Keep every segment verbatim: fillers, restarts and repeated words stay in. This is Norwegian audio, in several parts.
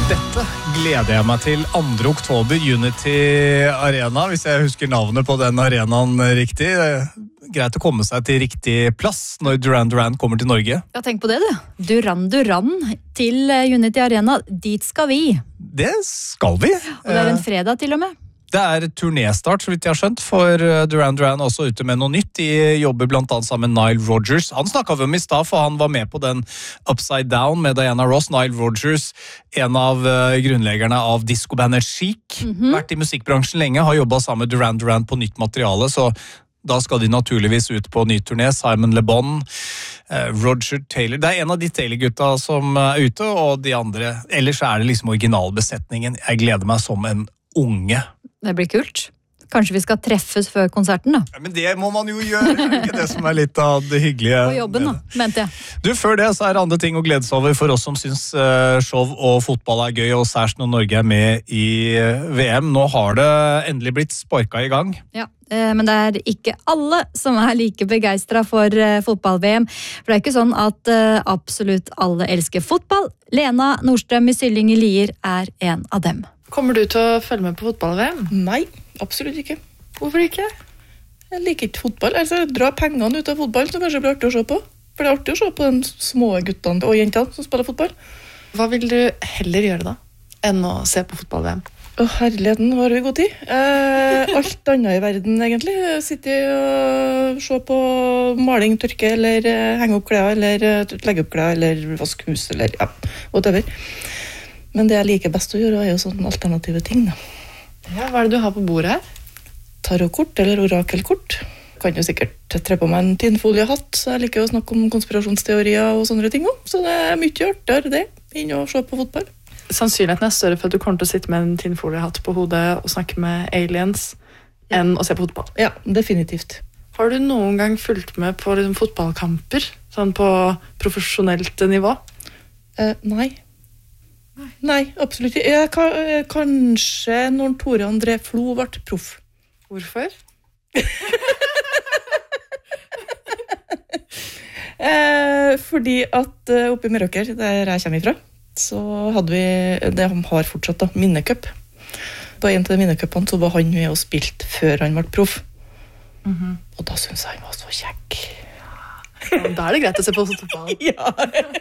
Dette gleder jeg meg til andre oktober, Unity Arena, hvis jeg husker navnet på den arenaen riktig. Greit å komme seg til riktig plass når Duran Duran kommer til Norge. Ja, tenk på det du. Duran Duran til Unity Arena, dit skal vi. Det skal vi. Og det er en fredag til og med. Det er turnéstart, så vidt jeg har skjønt, for Duran Duran også ute med noe nytt. De jobber blant annet sammen med Nile Rodgers. Han snakket vi om i stad, for han var med på den Upside Down med Diana Ross. Nile Rodgers, en av grunnleggerne av discobandet Chic. Mm-hmm. Vært i musikkbransjen lenge, har jobbet sammen med Duran Duran på nytt materiale, så da skal de naturligvis ut på ny turné. Simon Le Bon, Roger Taylor. Det er en av de Taylor-gutta som er ute, og de andre. Ellers er det liksom originalbesetningen. Jeg gleder meg som en unge. Det blir kult. Kanskje vi skal treffes før konserten da? Ja, men det må man jo gjøre. Det er ikke det som er litt av det hyggelige. På jobben da, mente jeg. Du, før det så er det andre ting å glede seg over for oss som synes show og fotball er gøy, og særlig når Norge er med i V M. Nå har det endelig blitt sparket i gang. Ja, men det er ikke alle som er like begeistret for fotball-V M. For det er ikke sånn at absolutt alle elsker fotball. Lena Nordstrøm i Sylling i Lier er en av dem. Kommer du til å følge med på fotball-V M? Nei, absolutt ikke. Hvorfor ikke? Jeg liker ikke fotball. Altså, jeg drar pengene ut av fotball, så kanskje det blir artig å se på. For det er artig å se på de små guttene og jentene som spiller fotball. Hva vil du heller gjøre da, enn å se på fotball-V M? Å, herligheten, har vi god tid. Eh, alt annet i verden, egentlig. Sitte og se på maling, tørke, eller henge opp klær, eller legge opp klær, eller vaske hus, eller ja, whatever. Men det jeg liker best å gjøre er jo sånne alternative ting da. Ja, hva er det du har på bordet her? Tarotkort eller orakelkort. Kan jo sikkert tre på meg en tinnfoliehatt, så jeg liker å snakke om konspirasjonsteorier og sånne ting også. Så det er mye artigere det, inn å se på fotball. Sannsynligheten er større for at du kommer til å sitte med en tinnfoliehatt på hodet og snakke med aliens enn å se på fotball. Ja, definitivt. Har du noen gang fulgt med på liksom, fotballkamper, sånn på profesjonelt nivå? Eh, nei. Nei, absolutt ikke. Jeg, kan, kanskje når Tore André Flo ble proff. Hvorfor? eh, fordi at oppe i Meråker, der jeg kommer ifra, så hadde vi, det han har fortsatt da, minnecup. På en av de minnecupene så var han med og spilt før han ble proff. Mm-hmm. Og da synes jeg han var så kjekk. Ja, da er det greit å se på fotball. Ja.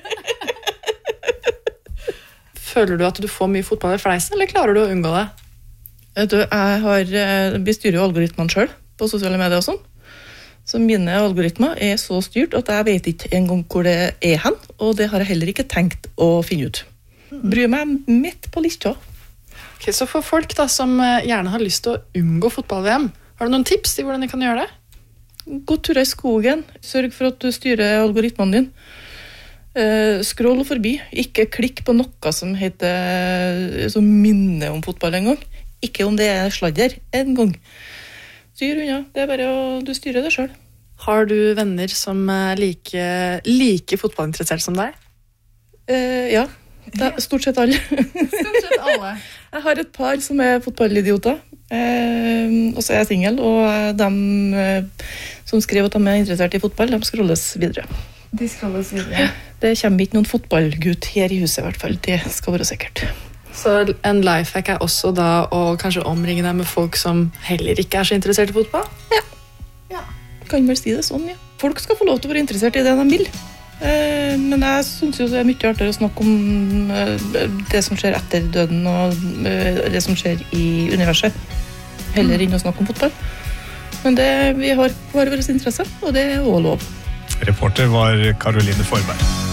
Føler du at du får mye fotball i fleisen, eller klarer du å unngå det? Vet du, jeg har bestyrer jo algoritmene selv på sosiale medier og sånn. Så mine algoritmer er så styrt at jeg vet ikke engang hvor det er hen, og det har jeg heller ikke tenkt å finne ut. Bryr meg midt på lista. Ok, så for folk da, som gjerne har lyst til å unngå fotball-V M, har du noen tips til hvordan de kan gjøre det? Gå turer i skogen, sørg for at du styrer algoritmene dine. Uh, scroll forbi, ikke klikk på noe som heter som minner om fotball en gang. Ikke om det er sladder en gang. Styr unna, det er bare å du styrer det selv. Har du venner som er like, like fotballinteressert som deg? Uh, ja, det er stort sett alle. Stort sett alle. Jeg har et par som er fotballidioter, uh, og så er jeg single, og de uh, som skriver at de er interessert i fotball, de scrolles videre. De scrolles videre. Det kommer ikke noen fotballgutt her i huset i hvert fall, det skal være sikkert. Så en lifehack er også da å kanskje omringe deg med folk som heller ikke er så interessert i fotball? Ja, ja. Kan vel si det sånn, ja. Folk skal få lov til å være interessert i det de vil. Eh, men jeg synes jo det er mye artigere å snakke om eh, det som skjer etter døden og eh, det som skjer i universet. Heller enn å snakke om fotball. Men det, vi har hver våres interesse, og det er også lov. Reporter var Caroline Forberg.